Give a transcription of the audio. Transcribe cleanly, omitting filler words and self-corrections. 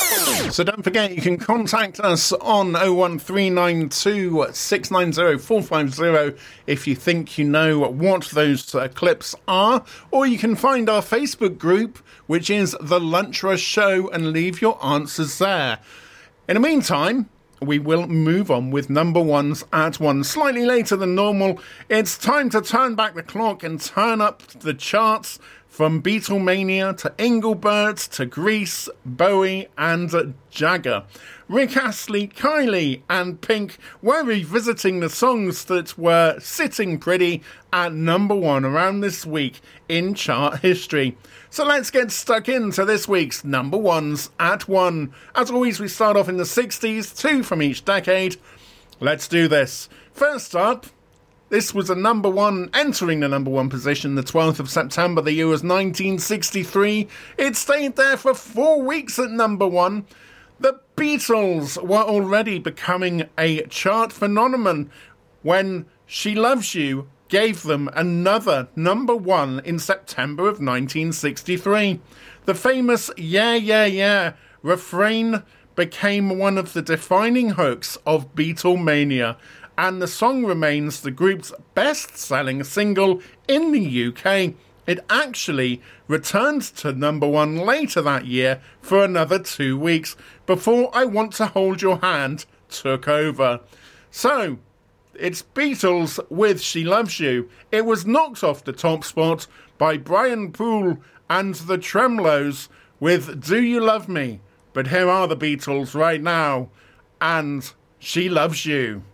So don't forget, you can contact us on 01392 690 450 if you think you know what those clips are, or you can find our Facebook group, which is The Lunch Rush Show, and leave your answers there. In the meantime, we will move on with number ones at one. Slightly later than normal, it's time to turn back the clock and turn up the charts from Beatlemania to Engelbert to Grease, Bowie and Jagger. Rick Astley, Kylie and Pink were revisiting the songs that were sitting pretty at number one around this week in chart history. So let's get stuck into this week's number ones at one. As always, we start off in the 60s, two from each decade. Let's do this. First up, this was a number one, entering the number one position the 12th of September. The year was 1963. It stayed there for 4 weeks at number one. The Beatles were already becoming a chart phenomenon when She Loves You gave them another number one in September of 1963. The famous Yeah, Yeah, Yeah refrain became one of the defining hooks of Beatlemania, and the song remains the group's best-selling single in the UK. It actually returned to number one later that year for another 2 weeks before I Want to Hold Your Hand took over. So, it's Beatles with She Loves You. It was knocked off the top spot by Brian Poole and the Tremeloes with Do You Love Me? But here are the Beatles right now, and She Loves You.